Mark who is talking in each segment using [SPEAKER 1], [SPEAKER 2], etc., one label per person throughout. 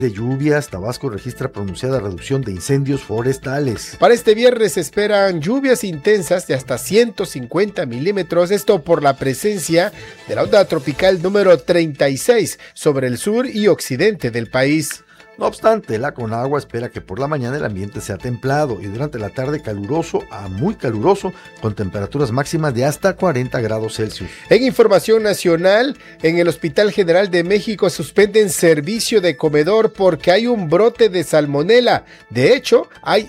[SPEAKER 1] De lluvias, Tabasco registra pronunciada reducción de incendios forestales.
[SPEAKER 2] Para este viernes se esperan lluvias intensas de hasta 150 milímetros, esto por la presencia de la onda tropical número 36 sobre el sur y occidente del país.
[SPEAKER 1] No obstante, la Conagua espera que por la mañana el ambiente sea templado y durante la tarde caluroso a muy caluroso, con temperaturas máximas de hasta 40 grados Celsius.
[SPEAKER 2] En información nacional, en el Hospital General de México suspenden servicio de comedor porque hay un brote de salmonela. De hecho, hay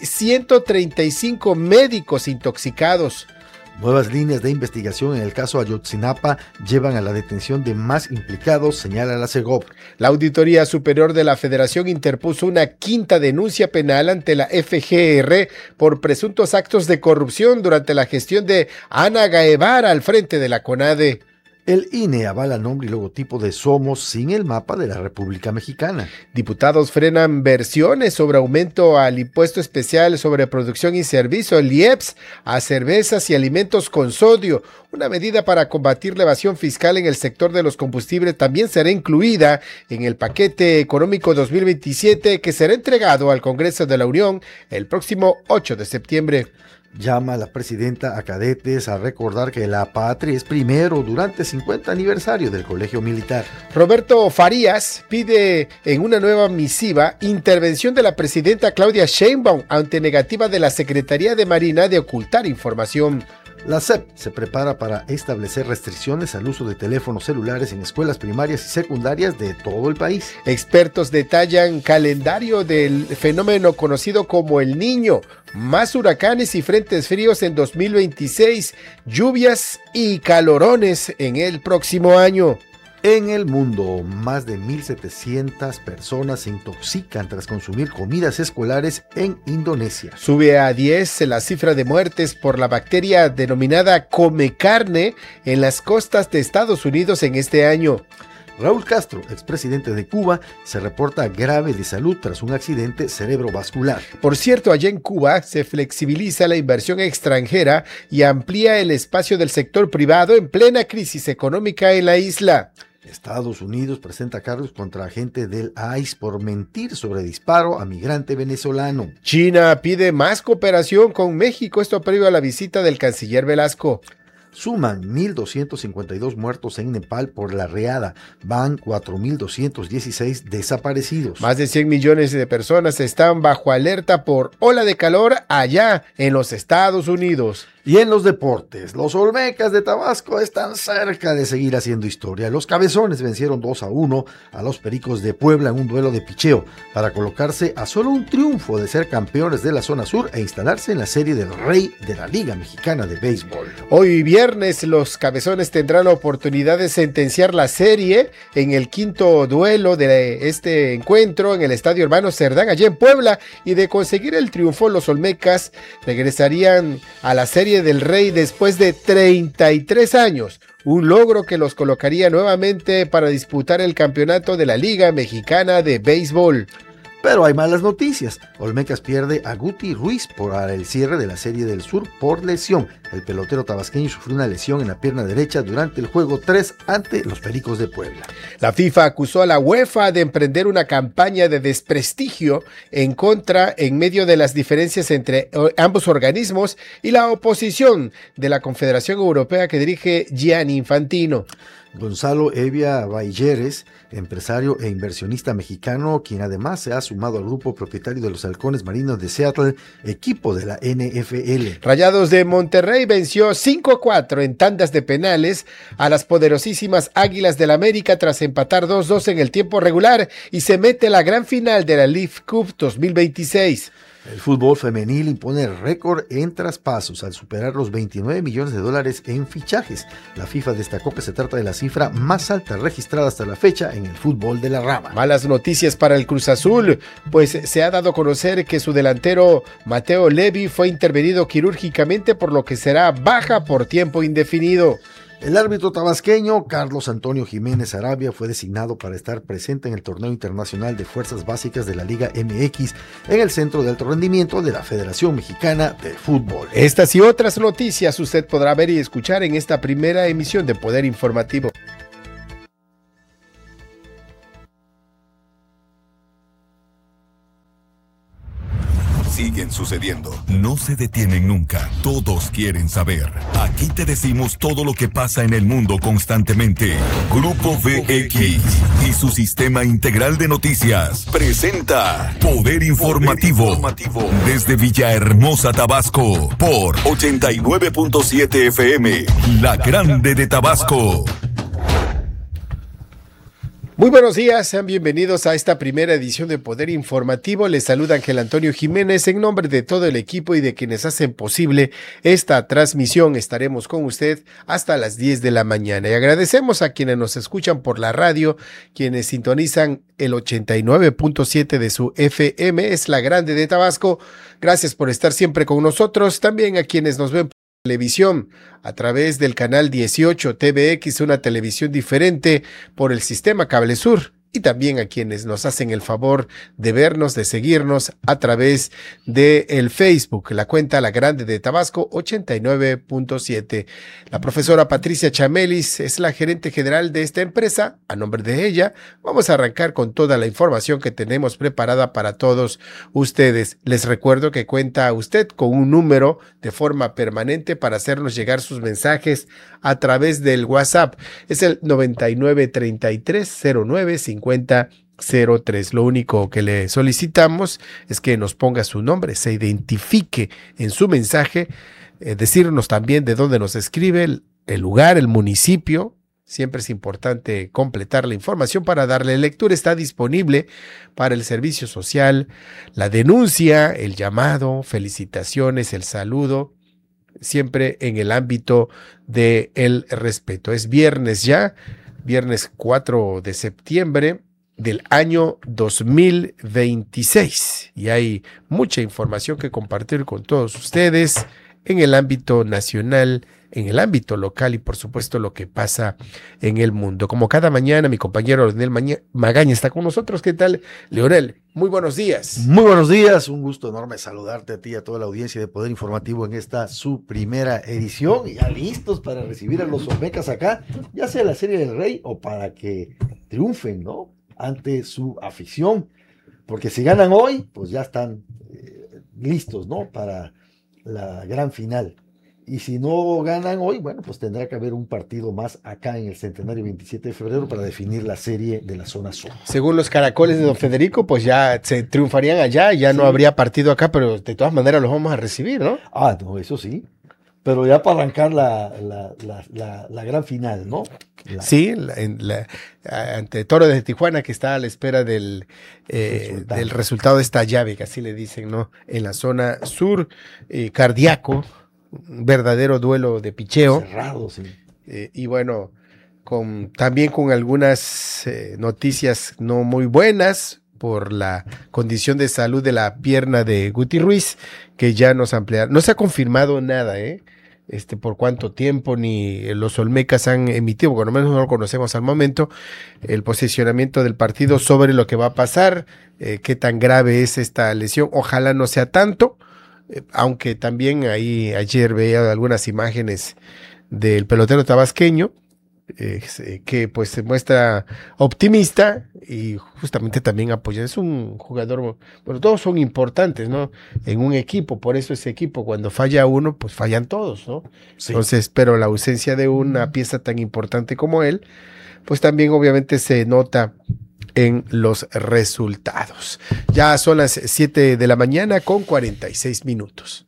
[SPEAKER 2] 135 médicos intoxicados.
[SPEAKER 1] Nuevas líneas de investigación en el caso Ayotzinapa llevan a la detención de más implicados, señala la Segov.
[SPEAKER 2] La Auditoría Superior de la Federación interpuso una quinta denuncia penal ante la FGR por presuntos actos de corrupción durante la gestión de Ana Guevara al frente de la CONADE.
[SPEAKER 1] El INE avala nombre y logotipo de Somos sin el mapa de la República Mexicana.
[SPEAKER 2] Diputados frenan versiones sobre aumento al impuesto especial sobre producción y servicio, el IEPS, a cervezas y alimentos con sodio. Una medida para combatir la evasión fiscal en el sector de los combustibles también será incluida en el paquete económico 2027 que será entregado al Congreso de la Unión el próximo 8 de septiembre.
[SPEAKER 1] Llama a la presidenta a cadetes a recordar que la patria es primero durante 50 aniversario del Colegio Militar.
[SPEAKER 2] Roberto Farías pide en una nueva misiva intervención de la presidenta Claudia Sheinbaum ante negativa de la Secretaría de Marina de ocultar información.
[SPEAKER 1] La SEP se prepara para establecer restricciones al uso de teléfonos celulares en escuelas primarias y secundarias de todo el país.
[SPEAKER 2] Expertos detallan calendario del fenómeno conocido como El Niño. Más huracanes y frentes fríos en 2026, lluvias y calorones en el próximo año.
[SPEAKER 1] En el mundo, más de 1.700 personas se intoxican tras consumir comidas escolares en Indonesia.
[SPEAKER 2] Sube a 10 la cifra de muertes por la bacteria denominada come carne en las costas de Estados Unidos en este año.
[SPEAKER 1] Raúl Castro, expresidente de Cuba, se reporta grave de salud tras un accidente cerebrovascular.
[SPEAKER 2] Por cierto, allá en Cuba se flexibiliza la inversión extranjera y amplía el espacio del sector privado en plena crisis económica en la isla.
[SPEAKER 1] Estados Unidos presenta cargos contra agente del ICE por mentir sobre disparo a migrante venezolano.
[SPEAKER 2] China pide más cooperación con México, esto previo a la visita del canciller Velasco.
[SPEAKER 1] Suman 1.252 muertos en Nepal por la riada, van 4.216 desaparecidos.
[SPEAKER 2] Más de 100 millones de personas están bajo alerta por ola de calor allá en los Estados Unidos.
[SPEAKER 1] Y en los deportes, los Olmecas de Tabasco están cerca de seguir haciendo historia. Los Cabezones vencieron 2-1 a los Pericos de Puebla en un duelo de picheo para colocarse a solo un triunfo de ser campeones de la zona sur e instalarse en la serie del Rey de la Liga Mexicana de Béisbol.
[SPEAKER 2] Hoy viernes los Cabezones tendrán la oportunidad de sentenciar la serie en el quinto duelo de este encuentro en el Estadio Hermano Cerdán allá en Puebla, y de conseguir el triunfo los Olmecas regresarían a la serie del Rey después de 33 años, un logro que los colocaría nuevamente para disputar el campeonato de la Liga Mexicana de Béisbol.
[SPEAKER 1] Pero hay malas noticias. Olmecas pierde a Guti Ruiz para el cierre de la Serie del Sur por lesión. El pelotero tabasqueño sufrió una lesión en la pierna derecha durante el juego 3 ante los Pericos de Puebla.
[SPEAKER 2] La FIFA acusó a la UEFA de emprender una campaña de desprestigio en contra en medio de las diferencias entre ambos organismos y la oposición de la Confederación Europea que dirige Gianni Infantino.
[SPEAKER 1] Gonzalo Evia Balleres, empresario e inversionista mexicano, quien además se ha sumado al grupo propietario de los Halcones Marinos de Seattle, equipo de la NFL.
[SPEAKER 2] Rayados de Monterrey venció 5-4 en tandas de penales a las poderosísimas Águilas del América tras empatar 2-2 en el tiempo regular y se mete a la gran final de la League Cup 2026.
[SPEAKER 1] El fútbol femenil impone récord en traspasos al superar los $29 millones en fichajes. La FIFA destacó que se trata de la cifra más alta registrada hasta la fecha en el fútbol de la rama.
[SPEAKER 2] Malas noticias para el Cruz Azul, pues se ha dado a conocer que su delantero Mateo Levy fue intervenido quirúrgicamente, por lo que será baja por tiempo indefinido.
[SPEAKER 1] El árbitro tabasqueño Carlos Antonio Jiménez Arabia fue designado para estar presente en el torneo internacional de fuerzas básicas de la Liga MX en el Centro de Alto Rendimiento de la Federación Mexicana de Fútbol.
[SPEAKER 2] Estas y otras noticias usted podrá ver y escuchar en esta primera emisión de Poder Informativo.
[SPEAKER 3] siguen sucediendo. No se detienen nunca. Todos quieren saber. Aquí te decimos todo lo que pasa en el mundo constantemente. Grupo VX y su sistema integral de noticias presenta Poder Informativo desde Villahermosa, Tabasco, por 89.7 FM, La Grande de Tabasco.
[SPEAKER 2] Muy buenos días, sean bienvenidos a esta primera edición de Poder Informativo. Les saluda Ángel Antonio Jiménez en nombre de todo el equipo y de quienes hacen posible esta transmisión. Estaremos con usted hasta las 10 de la mañana y agradecemos a quienes nos escuchan por la radio, quienes sintonizan el 89.7 de su FM, es La Grande de Tabasco. Gracias por estar siempre con nosotros. También a quienes nos ven televisión a través del canal 18 TVX, una televisión diferente por el sistema Cable Sur, y también a quienes nos hacen el favor de vernos, de seguirnos a través de el Facebook, la cuenta La Grande de Tabasco 89.7. La profesora Patricia Chamelis es la gerente general de esta empresa. A nombre de ella, vamos a arrancar con toda la información que tenemos preparada para todos ustedes. Les recuerdo que cuenta usted con un número de forma permanente para hacernos llegar sus mensajes a través del WhatsApp. Es el 9933095003. Lo único que le solicitamos es que nos ponga su nombre, se identifique en su mensaje, decirnos también de dónde nos escribe, el lugar, el municipio. Siempre es importante completar la información para darle lectura. Está disponible para el servicio social, la denuncia, el llamado, felicitaciones, el saludo, siempre en el ámbito del respeto. Es viernes ya, viernes 4 de septiembre del año 2026 y hay mucha información que compartir con todos ustedes en el ámbito nacional, en el ámbito local y por supuesto lo que pasa en el mundo. Como cada mañana, mi compañero Leonel Magaña está con nosotros. ¿Qué tal, Leonel? Muy buenos días.
[SPEAKER 1] Muy buenos días, un gusto enorme saludarte a ti y a toda la audiencia de Poder Informativo en esta su primera edición. Ya listos para recibir a los Olmecas acá, ya sea la Serie del Rey o para que triunfen, ¿no?, ante su afición, porque si ganan hoy, pues ya están listos, ¿no?, para la gran final. Y si no ganan hoy, bueno, pues tendrá que haber un partido más acá en el Centenario 27 de febrero para definir la serie de la zona sur.
[SPEAKER 2] Según los caracoles de don Federico, pues ya se triunfarían allá, ya sí. No habría partido acá, pero de todas maneras los vamos a recibir, ¿no?
[SPEAKER 1] Ah, no, eso sí. Pero ya para arrancar la gran final, ¿no?
[SPEAKER 2] Sí, ante Toro de Tijuana, que está a la espera del resultado de esta llave, que así le dicen, ¿no? En la zona sur, cardíaco, un verdadero duelo de picheo.
[SPEAKER 1] Cerrado, sí.
[SPEAKER 2] Y bueno, también con algunas noticias no muy buenas por la condición de salud de la pierna de Guti Ruiz, que ya nos ampliaron. No se ha confirmado nada, por cuánto tiempo, ni los Olmecas han emitido, por lo menos no lo conocemos al momento, el posicionamiento del partido sobre lo que va a pasar, qué tan grave es esta lesión. Ojalá no sea tanto, aunque también ahí ayer veía algunas imágenes del pelotero tabasqueño, que pues se muestra optimista y justamente también apoya. Es un jugador, bueno, todos son importantes, ¿no?, en un equipo, por eso ese equipo cuando falla uno, pues fallan todos, ¿no? Sí. Entonces, pero la ausencia de una pieza tan importante como él, pues también obviamente se nota en los resultados. Ya son las 7 de la mañana con 46 minutos.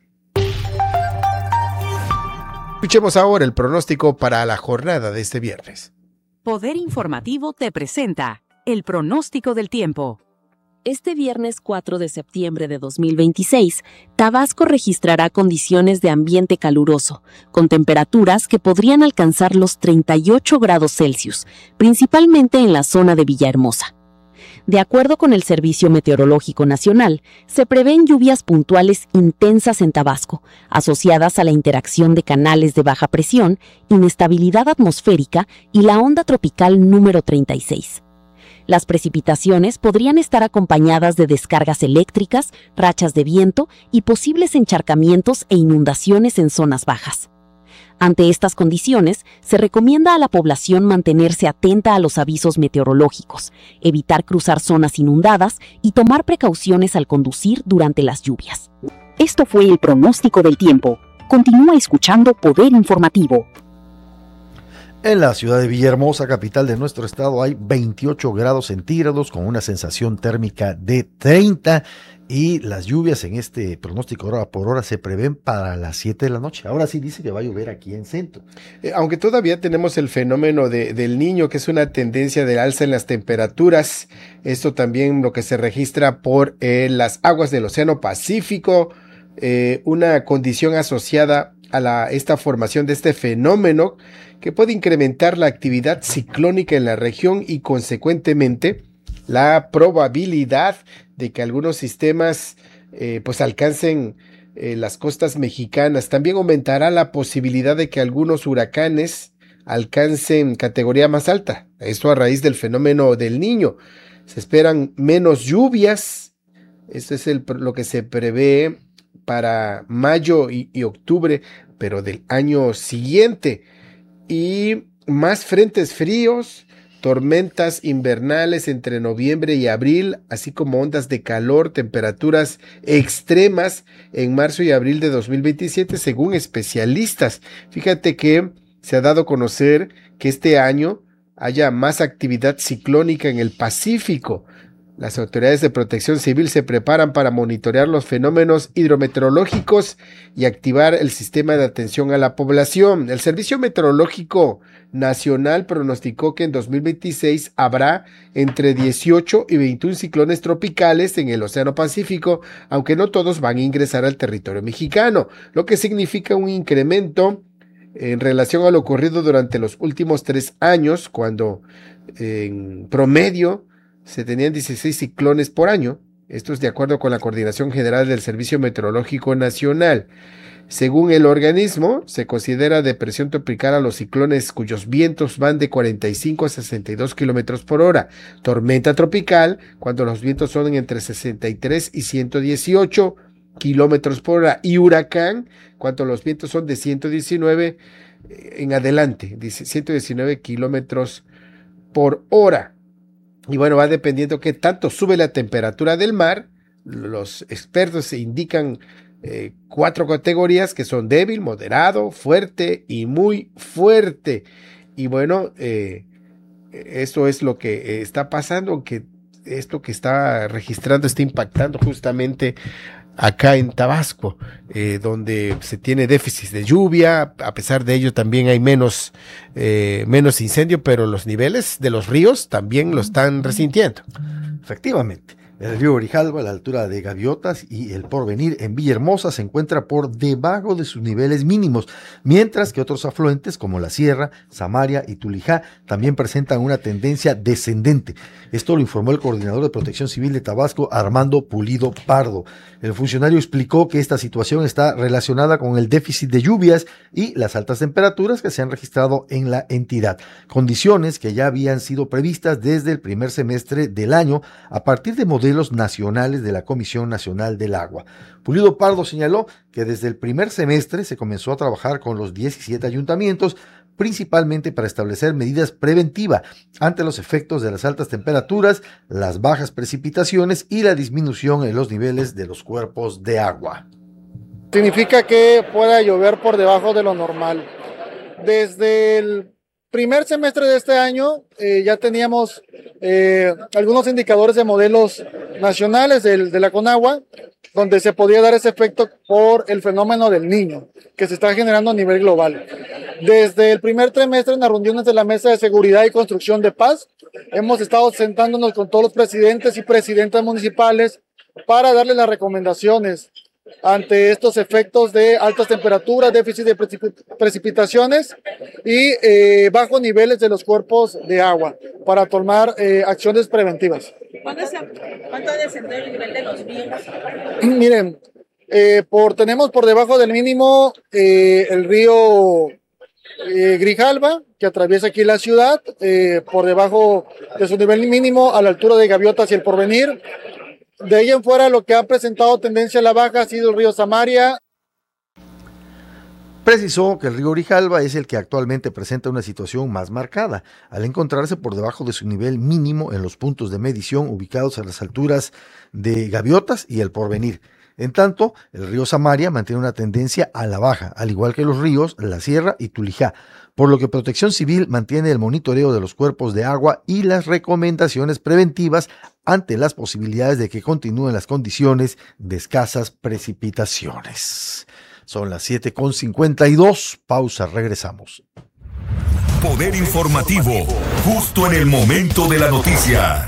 [SPEAKER 2] Escuchemos ahora el pronóstico para la jornada de este viernes.
[SPEAKER 4] Poder Informativo te presenta el pronóstico del tiempo.
[SPEAKER 5] Este viernes 4 de septiembre de 2026, Tabasco registrará condiciones de ambiente caluroso, con temperaturas que podrían alcanzar los 38 grados Celsius, principalmente en la zona de Villahermosa. De acuerdo con el Servicio Meteorológico Nacional, se prevén lluvias puntuales intensas en Tabasco, asociadas a la interacción de canales de baja presión, inestabilidad atmosférica y la onda tropical número 36. Las precipitaciones podrían estar acompañadas de descargas eléctricas, rachas de viento y posibles encharcamientos e inundaciones en zonas bajas. Ante estas condiciones, se recomienda a la población mantenerse atenta a los avisos meteorológicos, evitar cruzar zonas inundadas y tomar precauciones al conducir durante las lluvias. Esto fue el pronóstico del tiempo. Continúa escuchando Poder Informativo.
[SPEAKER 1] En la ciudad de Villahermosa, capital de nuestro estado, hay 28 grados centígrados con una sensación térmica de 30 y las lluvias en este pronóstico hora por hora se prevén para las 7 de la noche. Ahora sí dice que va a llover aquí en centro.
[SPEAKER 2] Aunque todavía tenemos el fenómeno del Niño, que es una tendencia de alza en las temperaturas. Esto también lo que se registra por las aguas del Océano Pacífico, una condición asociada a esta formación de este fenómeno que puede incrementar la actividad ciclónica en la región y consecuentemente la probabilidad de que algunos sistemas pues alcancen las costas mexicanas. También aumentará la posibilidad de que algunos huracanes alcancen categoría más alta. Esto a raíz del fenómeno del Niño. Se esperan menos lluvias. Esto es lo que se prevé para mayo y octubre, pero del año siguiente. Y más frentes fríos, tormentas invernales entre noviembre y abril, así como ondas de calor, temperaturas extremas en marzo y abril de 2027, según especialistas. Fíjate que se ha dado a conocer que este año haya más actividad ciclónica en el Pacífico. Las autoridades de protección civil se preparan para monitorear los fenómenos hidrometeorológicos y activar el sistema de atención a la población. El Servicio Meteorológico Nacional pronosticó que en 2026 habrá entre 18 y 21 ciclones tropicales en el Océano Pacífico, aunque no todos van a ingresar al territorio mexicano, lo que significa un incremento en relación a lo ocurrido durante los últimos 3 años, cuando en promedio se tenían 16 ciclones por año. Esto es de acuerdo con la Coordinación General del Servicio Meteorológico Nacional. Según el organismo, se considera depresión tropical a los ciclones cuyos vientos van de 45 a 62 kilómetros por hora. Tormenta tropical, cuando los vientos son entre 63 y 118 kilómetros por hora. Y huracán, cuando los vientos son de 119 en adelante, 119 kilómetros por hora. Y bueno, va dependiendo qué tanto sube la temperatura del mar. Los expertos indican 4 categorías que son débil, moderado, fuerte y muy fuerte. Y bueno, esto es lo que está pasando, que esto que está registrando está impactando justamente acá en Tabasco, donde se tiene déficit de lluvia. A pesar de ello también hay menos incendio, pero los niveles de los ríos también lo están resintiendo.
[SPEAKER 1] Efectivamente, el río Grijalva, a la altura de Gaviotas y el Porvenir en Villahermosa, se encuentra por debajo de sus niveles mínimos, mientras que otros afluentes como la Sierra, Samaria y Tulijá también presentan una tendencia descendente. Esto lo informó el coordinador de Protección Civil de Tabasco, Armando Pulido Pardo. El funcionario explicó que esta situación está relacionada con el déficit de lluvias y las altas temperaturas que se han registrado en la entidad, condiciones que ya habían sido previstas desde el primer semestre del año a partir de modelos nacionales de la Comisión Nacional del Agua. Pulido Pardo señaló que desde el primer semestre se comenzó a trabajar con los 17 ayuntamientos, principalmente para establecer medidas preventivas ante los efectos de las altas temperaturas, las bajas precipitaciones y la disminución en los niveles de los cuerpos de agua.
[SPEAKER 6] Significa que pueda llover por debajo de lo normal. Desde el primer semestre de este año ya teníamos algunos indicadores de modelos nacionales de la Conagua, donde se podía dar ese efecto por el fenómeno del Niño, que se está generando a nivel global. Desde el primer trimestre, en las reuniones de la Mesa de Seguridad y Construcción de Paz, hemos estado sentándonos con todos los presidentes y presidentas municipales para darle las recomendaciones ante estos efectos de altas temperaturas, déficit de precipitaciones y bajos niveles de los cuerpos de agua para tomar acciones preventivas.
[SPEAKER 7] ¿Cuánto ha descendido el nivel de los ríos?
[SPEAKER 6] Miren, tenemos por debajo del mínimo el río Grijalva, que atraviesa aquí la ciudad, por debajo de su nivel mínimo a la altura de Gaviotas y el Porvenir. De ahí en fuera, lo que ha presentado tendencia a la baja ha sido el río Samaria.
[SPEAKER 1] Precisó que el río Grijalva es el que actualmente presenta una situación más marcada, al encontrarse por debajo de su nivel mínimo en los puntos de medición ubicados a las alturas de Gaviotas y El Porvenir. En tanto, el río Samaria mantiene una tendencia a la baja, al igual que los ríos La Sierra y Tulijá, por lo que Protección Civil mantiene el monitoreo de los cuerpos de agua y las recomendaciones preventivas ante las posibilidades de que continúen las condiciones de escasas precipitaciones. Son las 7:52, pausa, regresamos.
[SPEAKER 3] Poder informativo, justo en el momento de la noticia.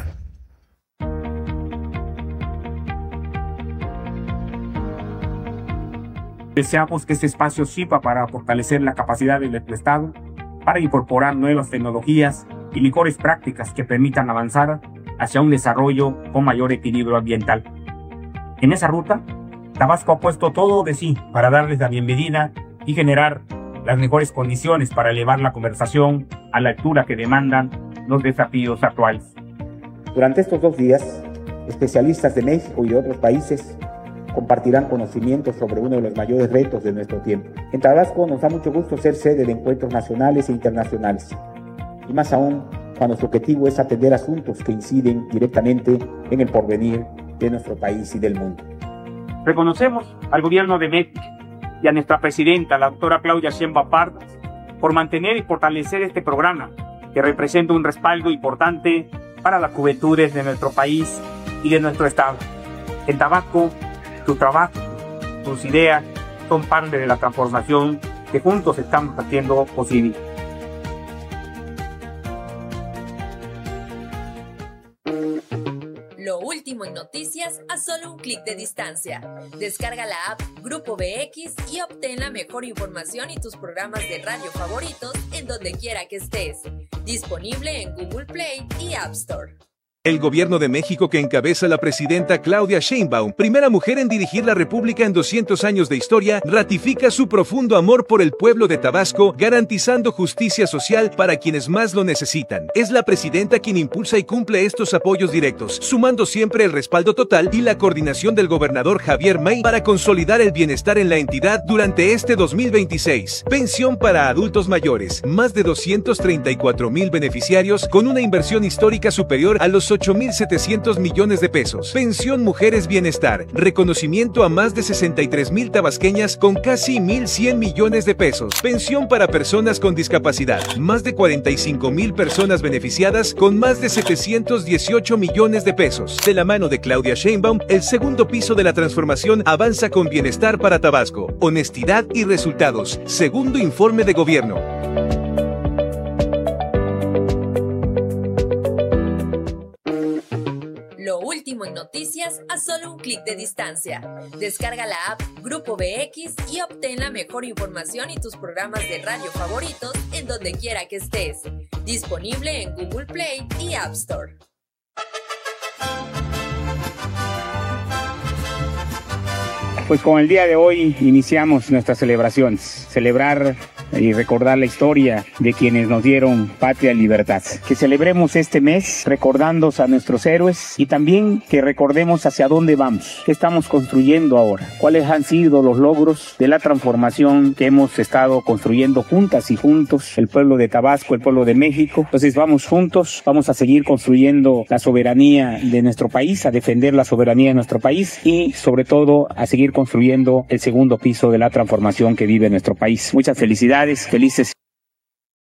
[SPEAKER 8] Deseamos que este espacio sirva para fortalecer la capacidad del Estado, para incorporar nuevas tecnologías y mejores prácticas que permitan avanzar hacia un desarrollo con mayor equilibrio ambiental. En esa ruta, Tabasco ha puesto todo de sí para darles la bienvenida y generar las mejores condiciones para elevar la conversación a la altura que demandan los desafíos actuales.
[SPEAKER 9] Durante estos 2 días, especialistas de México y de otros países compartirán conocimientos sobre uno de los mayores retos de nuestro tiempo. En Tabasco nos da mucho gusto ser sede de encuentros nacionales e internacionales, y más aún cuando su objetivo es atender asuntos que inciden directamente en el porvenir de nuestro país y del mundo.
[SPEAKER 8] Reconocemos al Gobierno de México y a nuestra presidenta, la doctora Claudia Sheinbaum Pardo, por mantener y fortalecer este programa que representa un respaldo importante para las juventudes de nuestro país y de nuestro estado. En Tabasco, su trabajo, sus ideas son parte de la transformación que juntos estamos haciendo posible.
[SPEAKER 10] Lo último en noticias a solo un clic de distancia. Descarga la app Grupo VX y obtén la mejor información y tus programas de radio favoritos en donde quiera que estés. Disponible en Google Play y App Store.
[SPEAKER 11] El gobierno de México que encabeza la presidenta Claudia Sheinbaum, primera mujer en dirigir la República en 200 años de historia, ratifica su profundo amor por el pueblo de Tabasco, garantizando justicia social para quienes más lo necesitan. Es la presidenta quien impulsa y cumple estos apoyos directos, sumando siempre el respaldo total y la coordinación del gobernador Javier May para consolidar el bienestar en la entidad durante este 2026. Pensión para adultos mayores, más de 234,000 beneficiarios con una inversión histórica superior a los 8,700 millones de pesos. Pensión Mujeres Bienestar, reconocimiento a más de 63,000 tabasqueñas con casi 1,100 millones de pesos. Pensión para personas con discapacidad, más de 45,000 personas beneficiadas con más de 718 millones de pesos. De la mano de Claudia Sheinbaum, el segundo piso de la transformación avanza con bienestar para Tabasco, honestidad y resultados. Segundo informe de gobierno.
[SPEAKER 10] Lo último en noticias a solo un clic de distancia. Descarga la app Grupo VX y obtén la mejor información y tus programas de radio favoritos en donde quiera que estés. Disponible en Google Play y App Store.
[SPEAKER 8] Pues con el día de hoy iniciamos nuestras celebraciones. Celebrar y recordar la historia de quienes nos dieron patria y libertad. Que celebremos este mes recordando a nuestros héroes y también que recordemos hacia dónde vamos, qué estamos construyendo ahora, cuáles han sido los logros de la transformación que hemos estado construyendo juntas y juntos, el pueblo de Tabasco, el pueblo de México. Entonces vamos juntos, vamos a seguir construyendo la soberanía de nuestro país, a defender la soberanía de nuestro país y sobre todo a seguir construyendo el segundo piso de la transformación que vive nuestro país. Muchas felicidades, felices